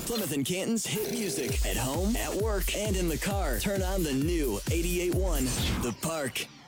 Plymouth and Canton's hit music. At home, at work, and in the car. Turn on the new 88.1 The Park.